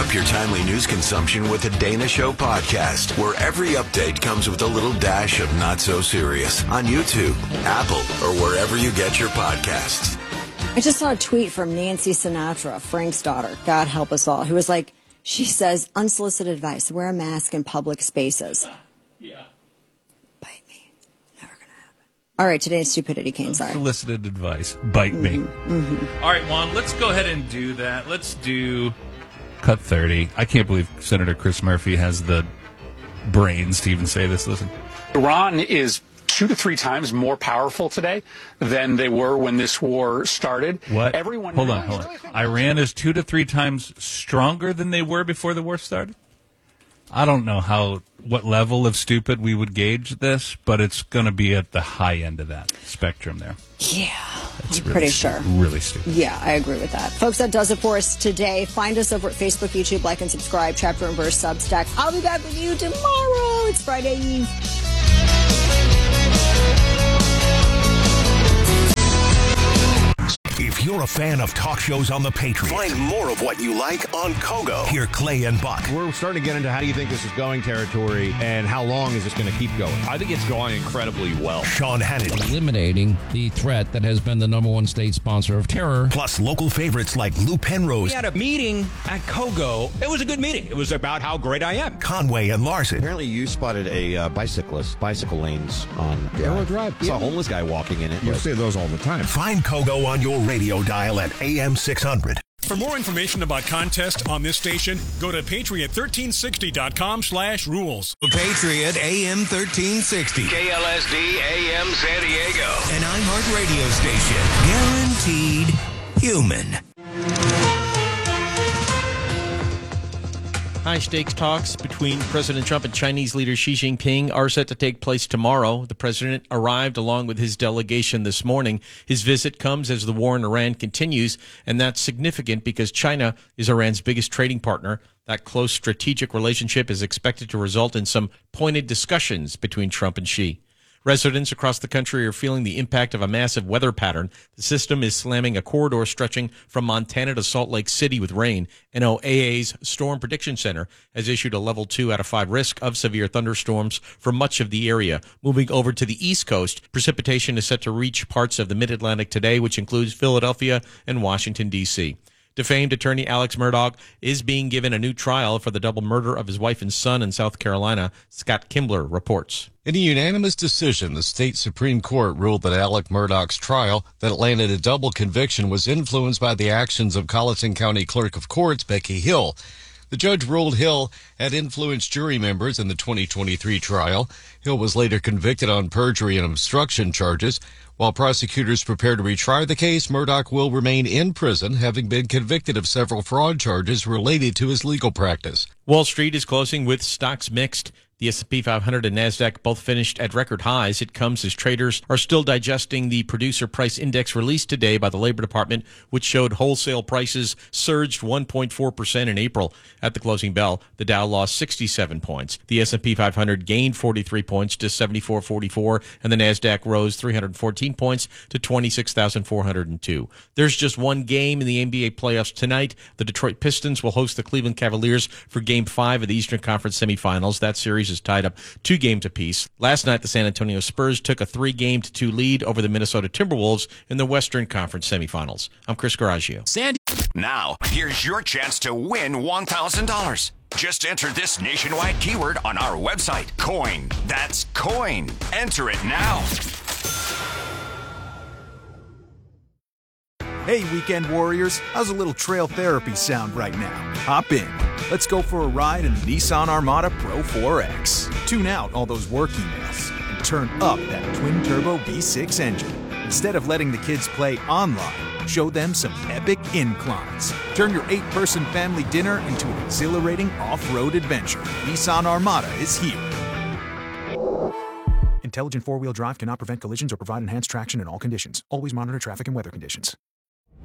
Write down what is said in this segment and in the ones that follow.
up your timely news consumption with the Dana Show podcast, where every update comes with a little dash of not so serious on YouTube, Apple, or wherever you get your podcasts. I just saw a tweet from Nancy Sinatra, Frank's daughter, God help us all, who was like, she says, unsolicited advice, wear a mask in public spaces. Yeah. Bite me. Never gonna happen. All right, today's Stupidity Cane, sorry. Unsolicited advice. Bite me. Mm-hmm. All right, Juan, let's go ahead and do that. Let's do Cut 30. I can't believe Senator Chris Murphy has the brains to even say this. Listen. Iran is 2 to 3 times more powerful today than they were when this war started. What? Everyone Hold on. Iran is 2 to 3 times stronger than they were before the war started? I don't know what level of stupid we would gauge this, but it's going to be at the high end of that spectrum there. Yeah, It's I'm really pretty stupid. sure. Really stupid. Yeah, I agree with that. Folks, that does it for us today. Find us over at Facebook, YouTube, like and subscribe, Chapter and Verse, Substack. I'll be back with you tomorrow. It's Friday Eve. If you're a fan of talk shows on The Patriot, Find more of what you like on Kogo. hear Clay and Buck. We're starting to get into how do you think this is going territory and how long is this going to keep going? I think it's going incredibly well. Sean Hannity. Eliminating the threat that has been the number one state sponsor of terror. Plus local favorites like Lou Penrose, We had a meeting at Kogo. It was a good meeting. It was about how great I am. Conway, and Larson. Apparently you spotted a bicycle lanes on Arrow Drive. Saw a homeless guy walking in it. You see those all the time. Find Kogo on your radio dial at AM 600. For more information about contests on this station, go to patriot1360.com/rules. The Patriot AM 1360. KLSD AM San Diego. An iHeart radio station. Guaranteed human. High-stakes talks between President Trump and Chinese leader Xi Jinping are set to take place tomorrow. The president arrived along with his delegation this morning. His visit comes as the war in Iran continues, and that's significant because China is Iran's biggest trading partner. That close strategic relationship is expected to result in some pointed discussions between Trump and Xi. Residents across the country are feeling the impact of a massive weather pattern. The system is slamming a corridor stretching from Montana to Salt Lake City with rain. NOAA's Storm Prediction Center has issued a level 2 out of 5 risk of severe thunderstorms for much of the area. Moving over to the East Coast, precipitation is set to reach parts of the Mid-Atlantic today, which includes Philadelphia and Washington, D.C. Defamed attorney Alex Murdaugh is being given a new trial for the double murder of his wife and son in South Carolina. Scott Kimbler reports. In a unanimous decision, the state Supreme Court ruled that Alex Murdaugh's trial that landed a double conviction was influenced by the actions of Colleton County Clerk of Courts Becky Hill. The judge ruled Hill had influenced jury members in the 2023 trial. Hill was later convicted on perjury and obstruction charges. While prosecutors prepare to retry the case, Murdaugh will remain in prison, having been convicted of several fraud charges related to his legal practice. Wall Street is closing with stocks mixed. The S&P 500 and NASDAQ both finished at record highs. It comes as traders are still digesting the producer price index released today by the Labor Department, which showed wholesale prices surged 1.4% in April. At the closing bell, the Dow lost 67 points. The S&P 500 gained 43 points to 74.44, and the NASDAQ rose 314 points to 26,402. There's just one game in the NBA playoffs tonight. The Detroit Pistons will host the Cleveland Cavaliers for Game 5 of the Eastern Conference semifinals. That series is tied up 2 games apiece. Last night, the San Antonio Spurs took a 3-2 lead over the Minnesota Timberwolves in the Western Conference semifinals. I'm Chris Garagio. Now, here's your chance to win $1,000. Just enter this nationwide keyword on our website, COIN. That's COIN. Enter it now. Hey, weekend warriors, how's a little trail therapy sound right now? Hop in. Let's go for a ride in the Nissan Armada Pro 4X. Tune out all those work emails and turn up that twin-turbo V6 engine. Instead of letting the kids play online, show them some epic inclines. Turn your 8-person family dinner into an exhilarating off-road adventure. Nissan Armada is here. Intelligent four-wheel drive cannot prevent collisions or provide enhanced traction in all conditions. Always monitor traffic and weather conditions.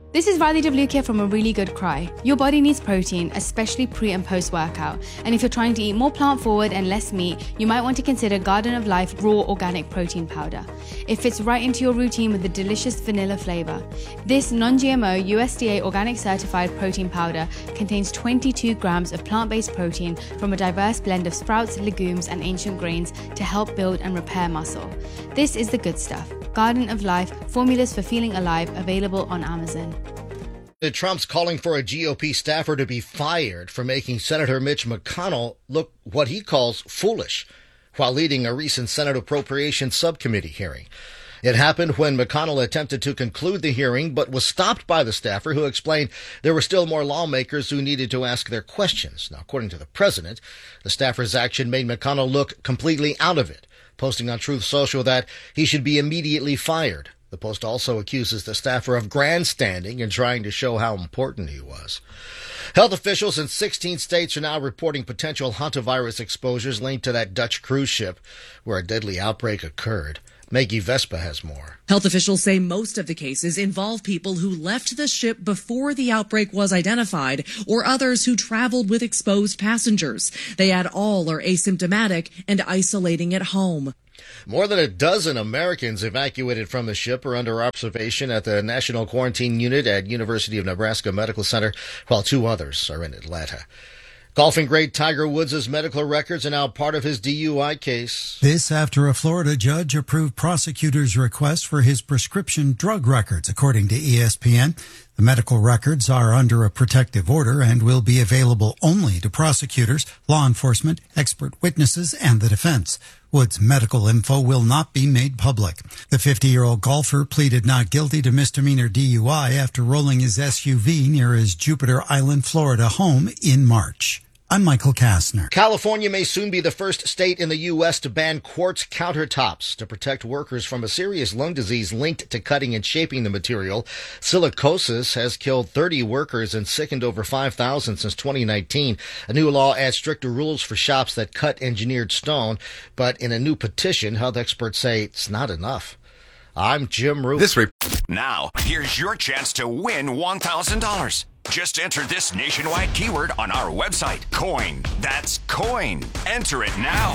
This is Riley DeBluke from A Really Good Cry. Your body needs protein, especially pre and post workout. And if you're trying to eat more plant forward and less meat, you might want to consider Garden of Life Raw Organic Protein Powder. It fits right into your routine with a delicious vanilla flavor. This non-GMO USDA organic certified protein powder contains 22 grams of plant-based protein from a diverse blend of sprouts, legumes, and ancient grains to help build and repair muscle. This is the good stuff. Garden of Life, formulas for feeling alive, available on Amazon. Trump's calling for a GOP staffer to be fired for making Senator Mitch McConnell look what he calls foolish while leading a recent Senate Appropriations Subcommittee hearing. It happened when McConnell attempted to conclude the hearing but was stopped by the staffer, who explained there were still more lawmakers who needed to ask their questions. Now, according to the president, the staffer's action made McConnell look completely out of it, posting on Truth Social that he should be immediately fired. The Post also accuses the staffer of grandstanding and trying to show how important he was. Health officials in 16 states are now reporting potential hantavirus exposures linked to that Dutch cruise ship where a deadly outbreak occurred. Maggie Vespa has more. Health officials say most of the cases involve people who left the ship before the outbreak was identified or others who traveled with exposed passengers. They add all are asymptomatic and isolating at home. More than a dozen Americans evacuated from the ship are under observation at the National Quarantine Unit at University of Nebraska Medical Center, while 2 others are in Atlanta. Golfing great Tiger Woods' medical records are now part of his DUI case. This after a Florida judge approved prosecutors' request for his prescription drug records, according to ESPN. The medical records are under a protective order and will be available only to prosecutors, law enforcement, expert witnesses, and the defense. Woods' medical info will not be made public. The 50-year-old golfer pleaded not guilty to misdemeanor DUI after rolling his SUV near his Jupiter Island, Florida home in March. I'm Michael Kastner. California may soon be the first state in the U.S. to ban quartz countertops to protect workers from a serious lung disease linked to cutting and shaping the material. Silicosis has killed 30 workers and sickened over 5,000 since 2019. A new law adds stricter rules for shops that cut engineered stone, but in a new petition, health experts say it's not enough. I'm Jim Root. Now, here's your chance to win $1,000. Just enter this nationwide keyword on our website, COIN. That's COIN. Enter it now.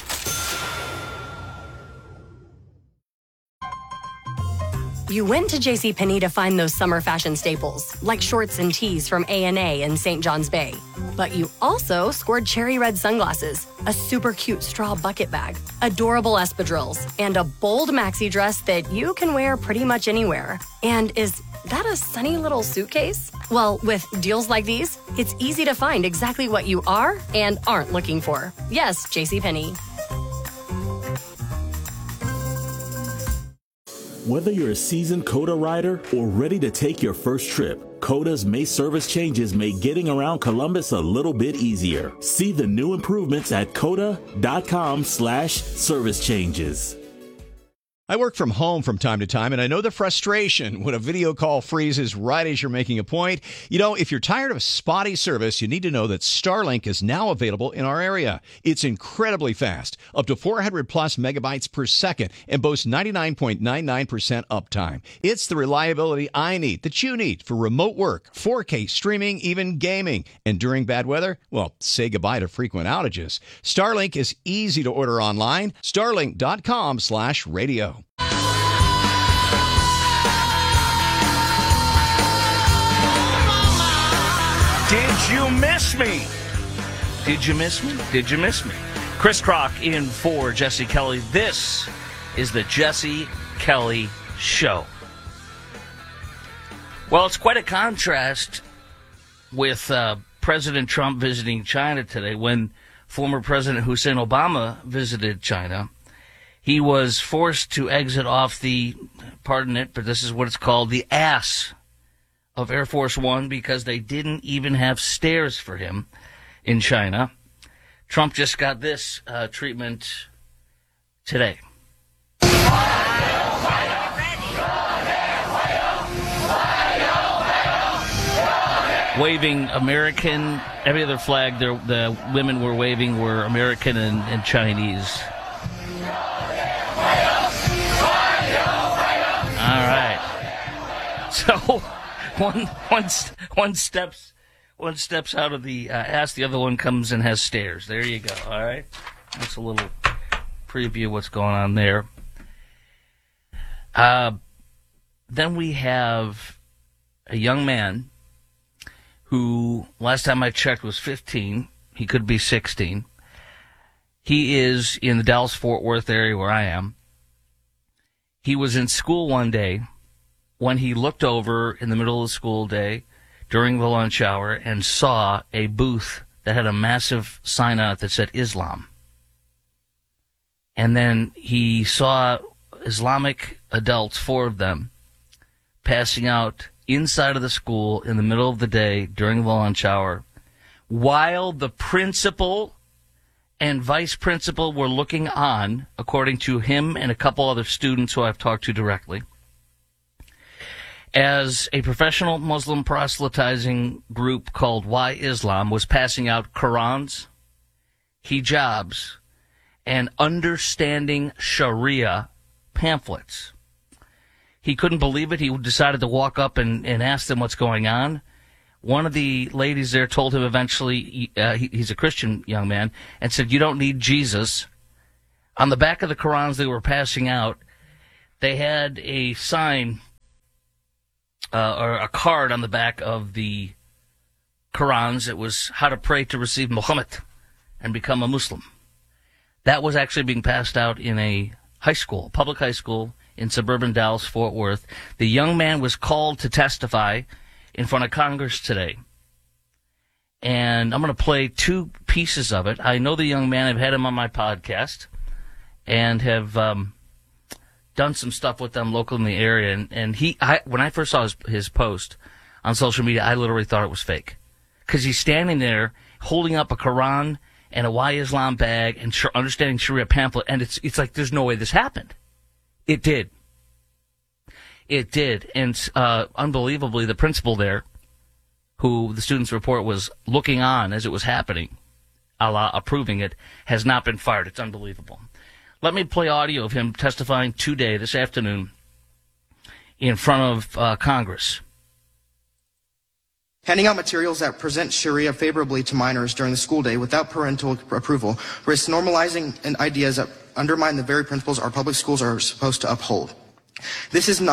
You went to JCPenney to find those summer fashion staples, like shorts and tees from A&A in St. John's Bay. But you also scored cherry red sunglasses, a super cute straw bucket bag, adorable espadrilles, and a bold maxi dress that you can wear pretty much anywhere. And is that a sunny little suitcase? Well, with deals like these, it's easy to find exactly what you are and aren't looking for. Yes, JCPenney. Whether you're a seasoned COTA rider or ready to take your first trip, COTA's May service changes make getting around Columbus a little bit easier. See the new improvements at COTA.com/service changes. I work from home from time to time, and I know the frustration when a video call freezes right as you're making a point. You know, if you're tired of spotty service, you need to know that Starlink is now available in our area. It's incredibly fast, up to 400 plus megabytes per second, and boasts 99.99% uptime. It's the reliability I need, that you need, for remote work, 4K streaming, even gaming. And during bad weather, well, say goodbye to frequent outages. Starlink is easy to order online. Starlink.com/radio. Did you miss me? Did you miss me? Did you miss me? Chris Crock in for Jesse Kelly. This is the Jesse Kelly Show. Well, it's quite a contrast with President Trump visiting China today. When former President Hussein Obama visited China, he was forced to exit off the, pardon it, but this is what it's called, the ass of Air Force One, because they didn't even have stairs for him in China. Trump just got this treatment today. Waving American, every other flag the women were waving were American and Chinese. All right. So One steps out of the ass, the other one comes and has stairs. There you go. All right, that's a little preview of what's going on there. Then we have a young man who, last time I checked, was 15. He could be 16. He is in the Dallas-Fort Worth area where I am. He was in school one day when he looked over in the middle of the school day during the lunch hour and saw a booth that had a massive sign on it that said Islam. And then he saw Islamic adults, 4 of them, passing out inside of the school in the middle of the day during the lunch hour, while the principal and vice principal were looking on, according to him and a couple other students who I've talked to directly, as a professional Muslim proselytizing group called Why Islam was passing out Qurans, hijabs, and Understanding Sharia pamphlets. He couldn't believe it. He decided to walk up and ask them what's going on. One of the ladies there told him eventually, he's a Christian young man, and said, "You don't need Jesus." On the back of the Qurans they were passing out, they had a sign or a card on the back of the Qurans. It was how to pray to receive Muhammad and become a Muslim. That was actually being passed out in a high school, public high school in suburban Dallas-Fort Worth. The young man was called to testify in front of Congress today. And I'm going to play 2 pieces of it. I know the young man. I've had him on my podcast and have done some stuff with them local in the area. And when I first saw his post on social media, I literally thought it was fake. Because he's standing there holding up a Quran and a Why Islam bag and Understanding Sharia pamphlet, and it's like there's no way this happened. It did. It did. And unbelievably, the principal there, who the students report was looking on as it was happening, a la approving it, has not been fired. It's unbelievable. Let me play audio of him testifying today, this afternoon, in front of Congress. Handing out materials that present Sharia favorably to minors during the school day without parental approval risks normalizing ideas that undermine the very principles our public schools are supposed to uphold. This is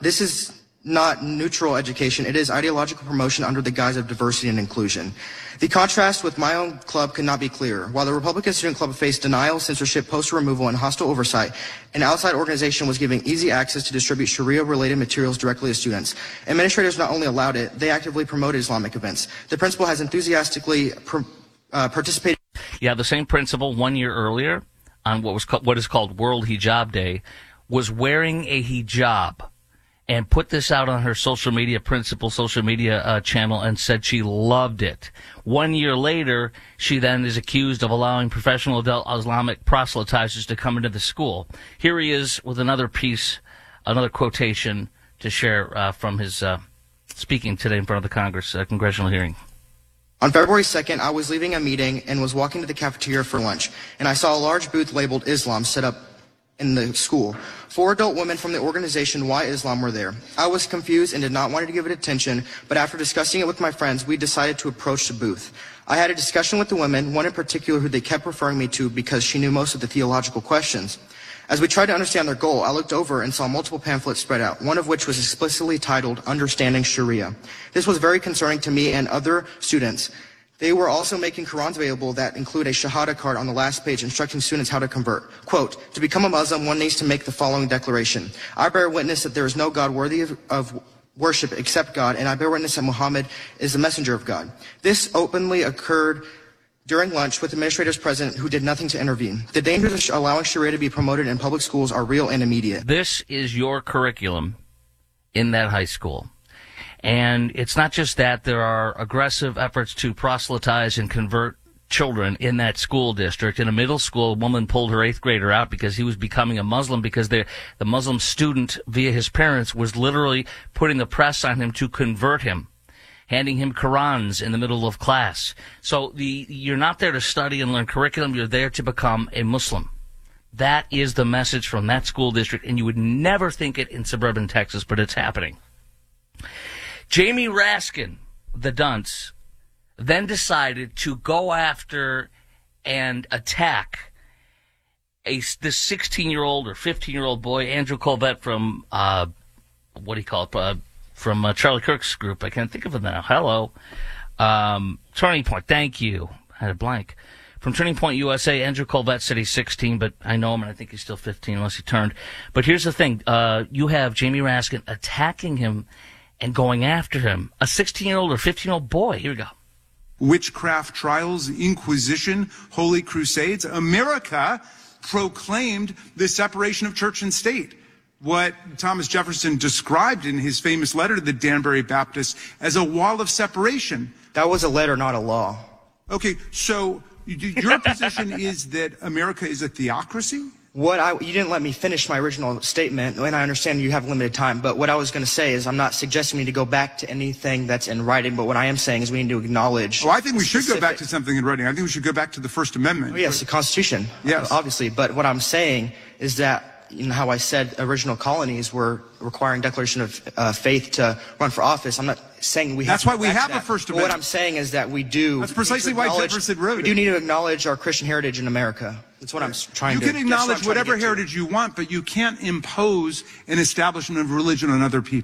not neutral education. It is ideological promotion under the guise of diversity and inclusion. The contrast with my own club could not be clearer. While the Republican Student Club faced denial, censorship, poster removal, and hostile oversight, an outside organization was giving easy access to distribute Sharia-related materials directly to students. Administrators not only allowed it, they actively promoted Islamic events. The principal has enthusiastically participated. Yeah, the same principal 1 year earlier on what is called World Hijab Day was wearing a hijab and put this out on her social media channel and said she loved it. 1 year later, she then is accused of allowing professional adult Islamic proselytizers to come into the school. Here he is with another piece, another quotation to share from his speaking today in front of the Congress congressional hearing. On February 2nd, I was leaving a meeting and was walking to the cafeteria for lunch, and I saw a large booth labeled Islam set up in the school. 4 adult women from the organization Why Islam were there. I was confused and did not want to give it attention, but after discussing it with my friends, we decided to approach the booth. I had a discussion with the women, one in particular who they kept referring me to because she knew most of the theological questions. As we tried to understand their goal, I looked over and saw multiple pamphlets spread out, one of which was explicitly titled Understanding Sharia. This was very concerning to me and other students. They were also making Qurans available that include a Shahada card on the last page instructing students how to convert. Quote, to become a Muslim, one needs to make the following declaration. I bear witness that there is no God worthy of worship except God, and I bear witness that Muhammad is the messenger of God. This openly occurred during lunch with administrators present who did nothing to intervene. The dangers of allowing Sharia to be promoted in public schools are real and immediate. This is your curriculum in that high school. And it's not just that. There are aggressive efforts to proselytize and convert children in that school district. In a middle school, a woman pulled her 8th grader out because he was becoming a Muslim because the Muslim student, via his parents, was literally putting the press on him to convert him, handing him Qurans in the middle of class. So you're not there to study and learn curriculum. You're there to become a Muslim. That is the message from that school district, and you would never think it in suburban Texas, but it's happening. Jamie Raskin, the dunce, then decided to go after and attack this 16-year-old or 15-year-old boy, Andrew Colbert from, from Charlie Kirk's group. I can't think of it now. Hello. Turning Point. Thank you. I had a blank. From Turning Point USA, Andrew Colbert said he's 16, but I know him and I think he's still 15 unless he turned. But here's the thing. You have Jamie Raskin attacking him and going after him. A 16-year-old or 15-year-old boy. Here we go. Witchcraft trials, Inquisition, Holy Crusades. America proclaimed the separation of church and state. What Thomas Jefferson described in his famous letter to the Danbury Baptists as a wall of separation. That was a letter, not a law. Okay, so your position is that America is a theocracy? You didn't let me finish my original statement, and I understand you have limited time, but what I was going to say is I'm not suggesting we need to go back to anything that's in writing, but what I am saying is we need to acknowledge... Oh, I think we should go back to something in writing. I think we should go back to the First Amendment. Oh, yes, the Constitution, yes. Obviously, but what I'm saying is that, you know how I said original colonies were requiring declaration of faith to run for office. I'm not saying we have That's why we have a First Amendment. What I'm saying is that we do... That's precisely why Jefferson wrote it. We do need to acknowledge our Christian heritage in America. That's what I'm trying to... You can acknowledge whatever heritage you want, but you can't impose an establishment of religion on other people.